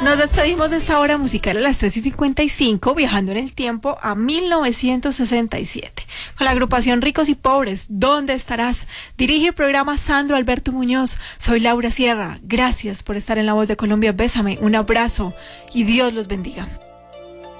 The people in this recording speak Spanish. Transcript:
Nos despedimos de esta hora musical a las 3:55, viajando en el tiempo a 1967. Con la agrupación Ricos y Pobres, ¿dónde estarás? Dirige el programa Sandro Alberto Muñoz. Soy Laura Sierra. Gracias por estar en La Voz de Colombia. Bésame, un abrazo y Dios los bendiga.